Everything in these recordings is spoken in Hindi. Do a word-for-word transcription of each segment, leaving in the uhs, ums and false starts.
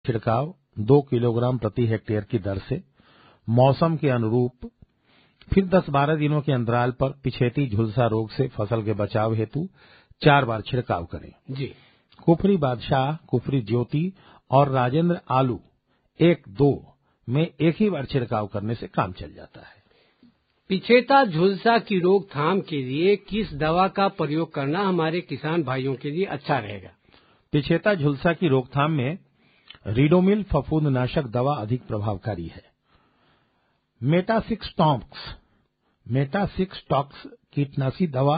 छिड़काव दो किलोग्राम प्रति हेक्टेयर की दर से मौसम के अनुरूप, फिर दस बारह दिनों के अंतराल पर पिछेती झुलसा रोग से फसल के बचाव हेतु चार बार छिड़काव करें। जी। कुफरी बादशाह, कुफरी ज्योति और राजेंद्र आलू एक दो में एक ही बार छिड़काव करने से काम चल जाता है। पिछेता झुलसा की रोकथाम के लिए किस दवा का प्रयोग करना हमारे किसान भाइयों के लिए अच्छा रहेगा? पिछेता झुलसा की रोकथाम में रीडोमिल फफूंदनाशक दवा अधिक प्रभावकारी है। मेटासिक्स टॉक्स मेटासिक्स टॉक्स कीटनाशी दवा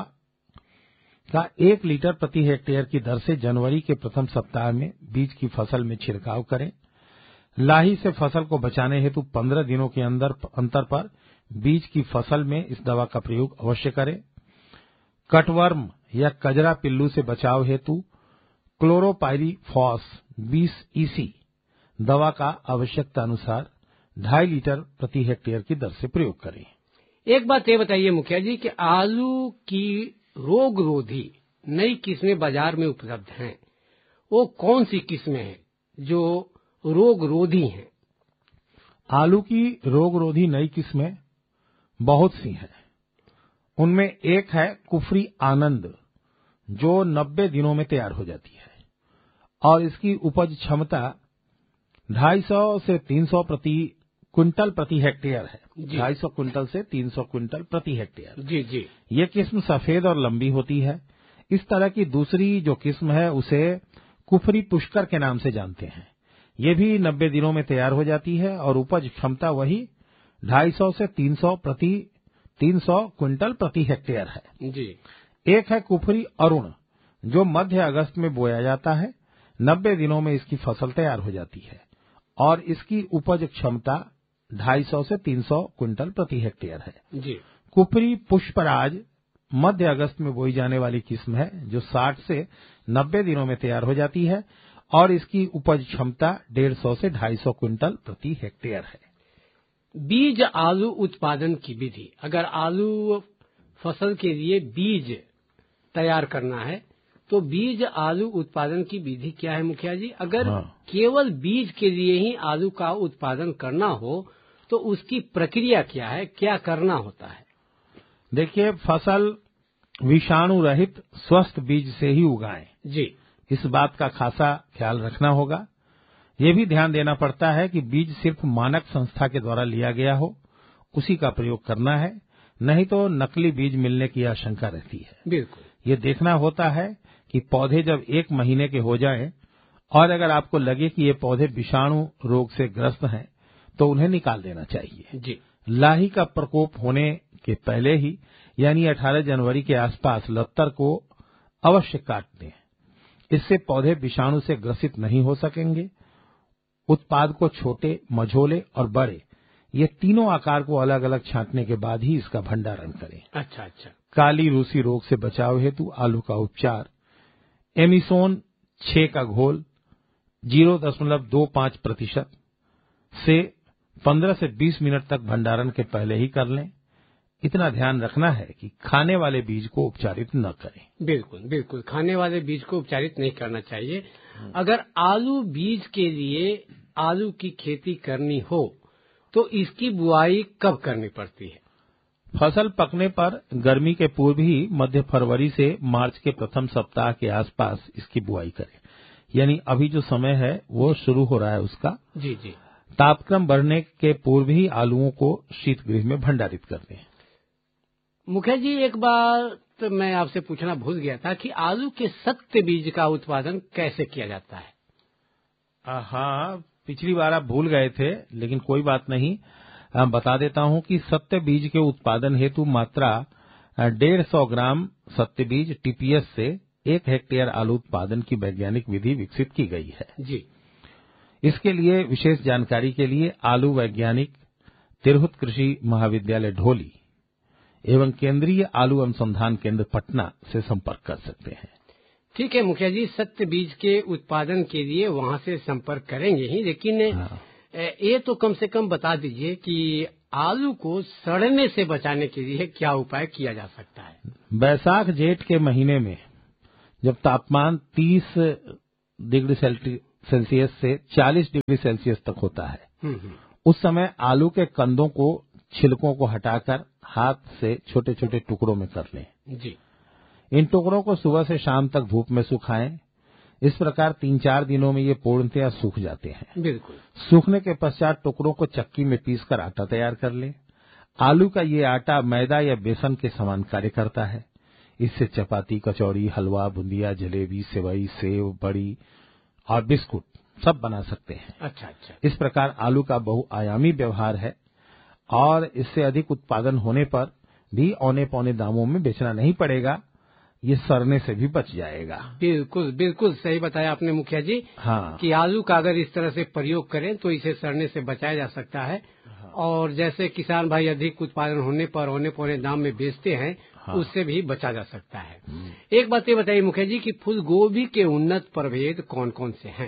का एक लीटर प्रति हेक्टेयर की दर से जनवरी के प्रथम सप्ताह में बीज की फसल में छिड़काव करें। लाही से फसल को बचाने हेतु पंद्रह दिनों के अंदर अंतर पर बीज की फसल में इस दवा का प्रयोग अवश्य करें। कटवर्म या कजरा पिल्लू से बचाव हेतु क्लोरोपाइरीफॉस बीस ईसी दवा का आवश्यकता अनुसार ढाई लीटर प्रति हेक्टेयर की दर से प्रयोग करें। एक बात ये बताइए मुखिया जी कि आलू की रोग रोधी नई किस्में बाजार में उपलब्ध हैं, वो कौन सी किस्में हैं जो रोग रोधी हैं? आलू की रोग रोधी नई किस्में बहुत सी हैं। उनमें एक है कुफरी आनंद, जो नब्बे दिनों में तैयार हो जाती है और इसकी उपज क्षमता ढाई सौ से तीन सौ प्रति क्विंटल प्रति हेक्टेयर है। ढाई सौ क्विंटल से तीन सौ क्विंटल प्रति हेक्टेयर। जी जी। ये किस्म सफेद और लंबी होती है। इस तरह की दूसरी जो किस्म है उसे कुफरी पुष्कर के नाम से जानते हैं। ये भी नब्बे दिनों में तैयार हो जाती है और उपज क्षमता वही ढाई सौ से तीन सौ प्रति तीन सौ क्विंटल प्रति हेक्टेयर है। जी। एक है कुफरी अरुण, जो मध्य अगस्त में बोया जाता है। नब्बे दिनों में इसकी फसल तैयार हो जाती है और इसकी उपज क्षमता ढाई सौ से तीन सौ क्विंटल प्रति हेक्टेयर है। जी। कुफरी पुष्पराज मध्य अगस्त में बोई जाने वाली किस्म है, जो साठ से नब्बे दिनों में तैयार हो जाती है और इसकी उपज क्षमता डेढ़ सौ से ढाई सौ क्विंटल प्रति हेक्टेयर है। बीज आलू उत्पादन की विधि, अगर आलू फसल के लिए बीज तैयार करना है तो बीज आलू उत्पादन की विधि क्या है मुखिया जी? अगर हाँ। केवल बीज के लिए ही आलू का उत्पादन करना हो तो उसकी प्रक्रिया क्या है, क्या करना होता है? देखिए, फसल विषाणु रहित स्वस्थ बीज से ही उगाएं। जी। इस बात का खासा ख्याल रखना होगा। ये भी ध्यान देना पड़ता है कि बीज सिर्फ मानक संस्था के द्वारा लिया गया हो, उसी का प्रयोग करना है, नहीं तो नकली बीज मिलने की आशंका रहती है। बिल्कुल। ये देखना होता है कि पौधे जब एक महीने के हो जाएं और अगर आपको लगे कि ये पौधे विषाणु रोग से ग्रस्त हैं तो उन्हें निकाल देना चाहिए। जी। लाही का प्रकोप होने के पहले ही यानी अठारह जनवरी के आसपास लत्तर को अवश्य काट दें। इससे पौधे विषाणु से ग्रसित नहीं हो सकेंगे। उत्पाद को छोटे, मझोले और बड़े, ये तीनों आकार को अलग अलग छांटने के बाद ही इसका भंडारण करें। अच्छा अच्छा। काली रूसी रोग से बचाव हेतु आलू का उपचार एमिसोन छह का घोल जीरो दशमलव दो पांच प्रतिशत से पंद्रह से बीस मिनट तक भंडारण के पहले ही कर लें। इतना ध्यान रखना है कि खाने वाले बीज को उपचारित न करें। बिल्कुल बिल्कुल, खाने वाले बीज को उपचारित नहीं करना चाहिए। अगर आलू बीज के लिए आलू की खेती करनी हो तो इसकी बुआई कब करनी पड़ती है? फसल पकने पर गर्मी के पूर्व ही मध्य फरवरी से मार्च के प्रथम सप्ताह के आसपास इसकी बुआई करें। यानी अभी जो समय है वो शुरू हो रहा है उसका। जी जी। तापक्रम बढ़ने के पूर्व ही आलूओं को शीतगृह में भंडारित कर दें। मुखिया जी, एक बार तो मैं आपसे पूछना भूल गया था कि आलू के सत्य बीज का उत्पादन कैसे किया जाता है? हाँ, पिछली बार आप भूल गए थे, लेकिन कोई बात नहीं, बता देता हूं कि सत्य बीज के उत्पादन हेतु मात्रा डेढ़ सौ ग्राम सत्य बीज टीपीएस से एक हेक्टेयर आलू उत्पादन की वैज्ञानिक विधि विकसित की गई है। जी। इसके लिए विशेष जानकारी के लिए आलू वैज्ञानिक तिरहुत कृषि महाविद्यालय ढोली एवं केंद्रीय आलू अनुसंधान केंद्र पटना से संपर्क कर सकते हैं। ठीक है मुखिया जी, सत्य बीज के उत्पादन के लिए वहां से संपर्क करेंगे ही, लेकिन हाँ। ये तो कम से कम बता दीजिए कि आलू को सड़ने से बचाने के लिए क्या उपाय किया जा सकता है? बैसाख जेठ के महीने में जब तापमान तीस डिग्री सेल्सियस से चालीस डिग्री सेल्सियस तक होता है। हम्म, हम्म, उस समय आलू के कंदों को छिलकों को हटाकर हाथ से छोटे छोटे टुकड़ों में कर लें। जी। इन टुकड़ों को सुबह से शाम तक धूप में सुखाएं। इस प्रकार तीन चार दिनों में ये पूर्णतया सूख जाते हैं। बिल्कुल। सूखने के पश्चात टुकड़ों को चक्की में पीसकर आटा तैयार कर लें। आलू का ये आटा मैदा या बेसन के समान कार्य करता है। इससे चपाती, कचौड़ी, हलवा, बुंदिया, जलेबी, सेवई, सेव, बड़ी और बिस्कुट सब बना सकते हैं। अच्छा अच्छा। इस प्रकार आलू का बहुआयामी व्यवहार है और इससे अधिक उत्पादन होने पर भी औने पौने दामों में बेचना नहीं पड़ेगा। ये सड़ने से भी बच जाएगा। बिल्कुल बिल्कुल सही बताया आपने मुखिया जी। हाँ, कि आलू का अगर इस तरह से प्रयोग करें तो इसे सड़ने से बचाया जा सकता है। हाँ। और जैसे किसान भाई अधिक उत्पादन होने पर औने पौने दाम में बेचते हैं, हाँ। उससे भी बचा जा सकता है। एक बात ये बताइए मुखिया जी कि फूल गोभी के उन्नत प्रभेद कौन कौन से हैं?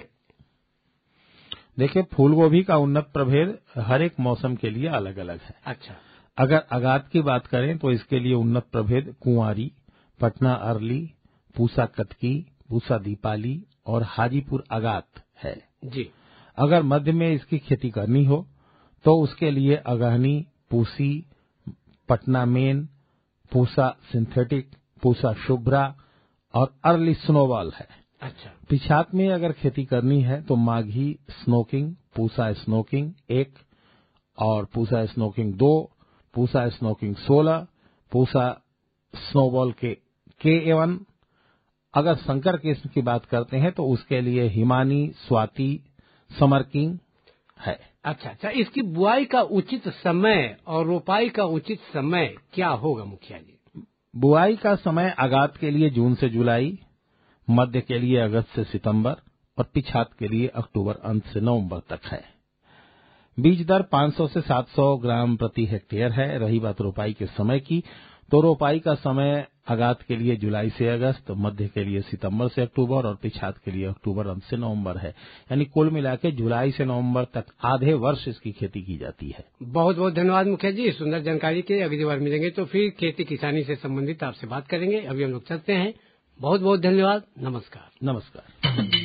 देखिए, फूल गोभी का उन्नत प्रभेद हर एक मौसम के लिए अलग अलग है। अच्छा। अगर आगात की बात करें तो इसके लिए उन्नत प्रभेद कुंवारी, पटना अरली, पूसा कतकी, पूसा दीपाली और हाजीपुर आगात है। जी। अगर मध्य में इसकी खेती करनी हो तो उसके लिए अगहनी, पूसी, पटना मेन, पूसा सिंथेटिक, पूसा शुभ्रा और अर्ली स्नोबॉल है। अच्छा। पिछात में अगर खेती करनी है तो माघी स्नोकिंग, पूसा स्नोकिंग एक और पूसा स्नोकिंग दो, पूसा स्नोकिंग सोलह, पूसा स्नोबॉल के के एवन। अगर संकर किस्म की बात करते हैं तो उसके लिए हिमानी, स्वाति, समर किंग है। अच्छा अच्छा। इसकी बुआई का उचित समय और रोपाई का उचित समय क्या होगा मुखिया जी? बुआई का समय आगात के लिए जून से जुलाई, मध्य के लिए अगस्त से सितंबर और पिछात के लिए अक्टूबर अंत से नवंबर तक है। बीज दर पाँच सौ से सात सौ ग्राम प्रति हेक्टेयर है। रही बात रोपाई के समय की, तो रोपाई का समय आगात के लिए जुलाई से अगस्त, मध्य के लिए सितंबर से अक्टूबर और पिछात के लिए अक्टूबर अंत से नवंबर है। यानी कुल मिला के जुलाई से नवंबर तक आधे वर्ष इसकी खेती की जाती है। बहुत बहुत धन्यवाद मुखिया जी सुंदर जानकारी के। अगली बार मिलेंगे तो फिर खेती किसानी से संबंधित आपसे बात करेंगे। अभी हम लोग चलते हैं। बहुत बहुत धन्यवाद। नमस्कार। नमस्कार।